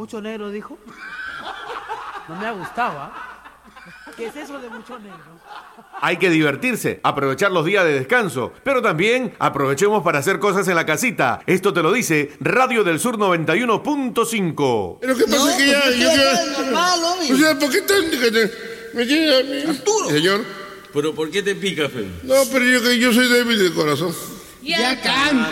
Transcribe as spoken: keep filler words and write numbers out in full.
¿Mucho negro dijo? No me ha gustado, ¿ah? ¿Qué es eso de mucho negro? Hay que divertirse, aprovechar los días de descanso, pero también aprovechemos para hacer cosas en la casita. Esto te lo dice Radio del Sur noventa y uno punto cinco. Pero qué pasa No, que ya... pues yo usted ya- es normal, hombre. O sea, ¿por qué tan... que te- me tiene a mí? Arturo. Señor. ¿Pero por qué te pica, fe? No, pero yo, que yo soy débil de corazón. Ya canta.